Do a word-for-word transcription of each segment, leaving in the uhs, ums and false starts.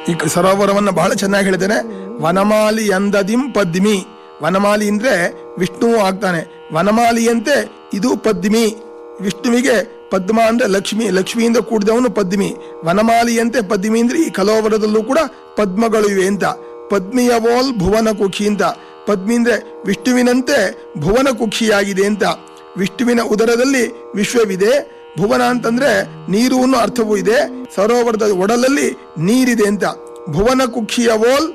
ಈ ಸರೋವರವನ್ನ ಬಹಳ ಚೆನ್ನಾಗಿ ಹೇಳಿದ್ದೇನೆ. ವನಮಾಲಿ ಅಂದದಿಂ ಪದ್ಮಿ. ವನಮಾಲಿ ಅಂದ್ರೆ ವಿಷ್ಣುವು ಆಗ್ತಾನೆ. ವನಮಾಲಿಯಂತೆ ಇದು ಪದ್ಮಿ. ವಿಷ್ಣುವಿಗೆ ಪದ್ಮ ಅಂದ್ರೆ ಲಕ್ಷ್ಮಿ, ಲಕ್ಷ್ಮಿಯಿಂದ ಕೂಡಿದವನು ಪದ್ಮಿ. ವನಮಾಲಿಯಂತೆ ಪದ್ಮಿ ಅಂದ್ರೆ ಈ ಕಲೋವರದಲ್ಲೂ ಕೂಡ ಪದ್ಮಗಳು ಇವೆ ಅಂತ. ಪದ್ಮಿಯವೋಲ್ ಭುವನ ಕುಕ್ಷಿ ಅಂತ. ಪದ್ಮಿ ಅಂದ್ರೆ ವಿಷ್ಣುವಿನಂತೆ ಭುವನ ಕುಕ್ಷಿಯಾಗಿದೆ ಅಂತ. ವಿಷ್ಣುವಿನ ಉದರದಲ್ಲಿ ವಿಶ್ವವಿದೆ. ಭುವನ ಅಂತಂದ್ರೆ ನೀರು ಅನ್ನೋ ಅರ್ಥವೂ ಇದೆ. ಸರೋವರದ ಒಡಲಲ್ಲಿ ನೀರಿದೆ ಅಂತ. ಭುವನ ಕುಕ್ಷಿಯವೋಲ್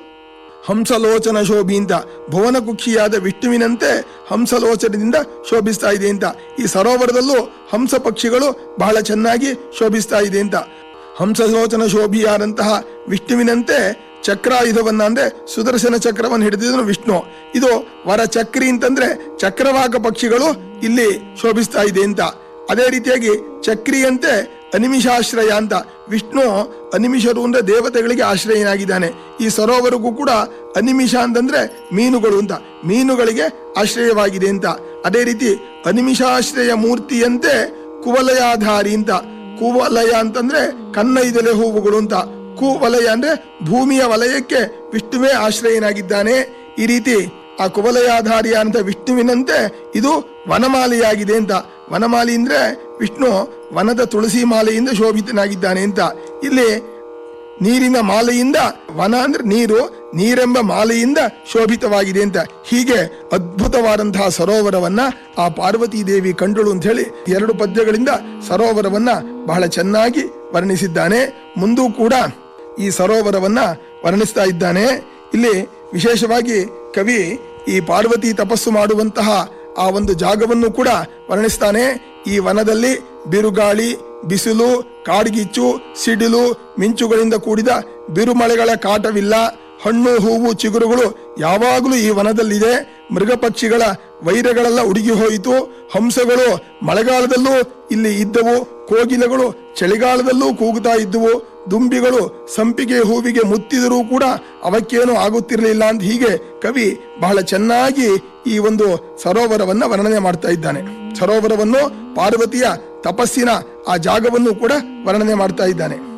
ಹಂಸಲೋಚನ ಶೋಭಿ ಅಂತ. ಭುವನ ಕುಕ್ಷಿಯಾದ ವಿಷ್ಣುವಿನಂತೆ ಹಂಸಲೋಚನದಿಂದ ಶೋಭಿಸ್ತಾ ಇದೆ ಅಂತ. ಈ ಸರೋವರದಲ್ಲೂ ಹಂಸ ಪಕ್ಷಿಗಳು ಬಹಳ ಚೆನ್ನಾಗಿ ಶೋಭಿಸ್ತಾ ಇದೆ ಅಂತ. ಹಂಸಲೋಚನ ಶೋಭಿಯಾದಂತಹ ವಿಷ್ಣುವಿನಂತೆ ಚಕ್ರಾಯುಧವನ್ನ ಅಂದ್ರೆ ಸುದರ್ಶನ ಚಕ್ರವನ್ನು ಹಿಡಿದಿದ್ದನು ವಿಷ್ಣು. ಇದು ವರ ಚಕ್ರಿ ಅಂತಂದ್ರೆ ಚಕ್ರವಾಕ ಪಕ್ಷಿಗಳು ಇಲ್ಲಿ ಶೋಭಿಸ್ತಾ ಇದೆ ಅಂತ. ಅದೇ ರೀತಿಯಾಗಿ ಚಕ್ರಿಯಂತೆ ಅನಿಮಿಷಾಶ್ರಯ ಅಂತ. ವಿಷ್ಣು ಅನಿಮಿಷರು ಅಂದ್ರೆ ದೇವತೆಗಳಿಗೆ ಆಶ್ರಯನಾಗಿದ್ದಾನೆ. ಈ ಸರೋವರಕ್ಕೂ ಕೂಡ ಅನಿಮಿಷ ಅಂತಂದ್ರೆ ಮೀನುಗಳು ಅಂತ, ಮೀನುಗಳಿಗೆ ಆಶ್ರಯವಾಗಿದೆ ಅಂತ. ಅದೇ ರೀತಿ ಅನಿಮಿಷಾಶ್ರಯ ಮೂರ್ತಿಯಂತೆ ಕುವಲಯಾಧಾರಿ ಅಂತ. ಕುವಲಯ ಅಂತಂದ್ರೆ ಕನ್ನೈದೆಲೆ ಹೂವುಗಳು ಅಂತ. ಕುವಲಯ ಅಂದ್ರೆ ಭೂಮಿಯ ವಲಯಕ್ಕೆ ವಿಷ್ಣುವೇ ಆಶ್ರಯನಾಗಿದ್ದಾನೆ. ಈ ರೀತಿ ಆ ಕುವಲಯಾಧಾರಿಯ ಅಂತ ವಿಷ್ಣುವಿನಂತೆ ಇದು ವನಮಾಲೆಯಾಗಿದೆ ಅಂತ. ವನಮಾಲಿ ಅಂದ್ರೆ ವಿಷ್ಣು ವನದ ತುಳಸಿ ಮಾಲೆಯಿಂದ ಶೋಭಿತನಾಗಿದ್ದಾನೆ ಅಂತ. ಇಲ್ಲಿ ನೀರಿನ ಮಾಲೆಯಿಂದ, ವನ ಅಂದ್ರೆ ನೀರು, ನೀರೆಂಬ ಮಾಲೆಯಿಂದ ಶೋಭಿತವಾಗಿದೆ ಅಂತ. ಹೀಗೆ ಅದ್ಭುತವಾದಂತಹ ಸರೋವರವನ್ನ ಆ ಪಾರ್ವತೀ ದೇವಿ ಕಂಡಳು ಅಂತ ಹೇಳಿ ಎರಡು ಪದ್ಯಗಳಿಂದ ಸರೋವರವನ್ನ ಬಹಳ ಚೆನ್ನಾಗಿ ವರ್ಣಿಸಿದ್ದಾನೆ. ಮುಂದೂ ಕೂಡ ಈ ಸರೋವರವನ್ನ ವರ್ಣಿಸ್ತಾ ಇದ್ದಾನೆ. ಇಲ್ಲಿ ವಿಶೇಷವಾಗಿ ಕವಿ ಈ ಪಾರ್ವತಿ ತಪಸ್ಸು ಮಾಡುವಂತಹ ಆ ಒಂದು ಜಾಗವನ್ನು ಕೂಡ ವರ್ಣಿಸ್ತಾನೆ. ಈ ವನದಲ್ಲಿ ಬಿರುಗಾಳಿ, ಬಿಸಿಲು, ಕಾಡ್ಗಿಚ್ಚು, ಸಿಡಿಲು, ಮಿಂಚುಗಳಿಂದ ಕೂಡಿದ ಬಿರುಮಳೆಗಳ ಕಾಟವಿಲ್ಲ. ಹಣ್ಣು, ಹೂವು, ಚಿಗುರುಗಳು ಯಾವಾಗಲೂ ಈ ವನದಲ್ಲಿದೆ. ಮೃಗ ಪಕ್ಷಿಗಳ ವೈರಗಳೆಲ್ಲ ಉಡುಗಿ ಹೋಯಿತು. ಹಂಸಗಳು ಮಳೆಗಾಲದಲ್ಲೂ ಇಲ್ಲಿ ಇದ್ದವು. ಕೋಗಿಲೆಗಳು ಚಳಿಗಾಲದಲ್ಲೂ ಕೂಗುತ್ತಾ ಇದ್ದುವು. ದುಂಬಿಗಳು ಸಂಪಿಗೆ ಹೂವಿಗೆ ಮುತ್ತಿದರೂ ಕೂಡ ಅವಕ್ಕೇನು ಆಗುತ್ತಿರಲಿಲ್ಲ ಅಂತ. ಹೀಗೆ ಕವಿ ಬಹಳ ಚೆನ್ನಾಗಿ ಈ ಒಂದು ಸರೋವರವನ್ನ ವರ್ಣನೆ ಮಾಡ್ತಾ ಇದ್ದಾನೆ. ಸರೋವರವನ್ನು, ಪಾರ್ವತಿಯ ತಪಸ್ಸಿನ ಆ ಜಾಗವನ್ನು ಕೂಡ ವರ್ಣನೆ ಮಾಡ್ತಾ ಇದ್ದಾನೆ.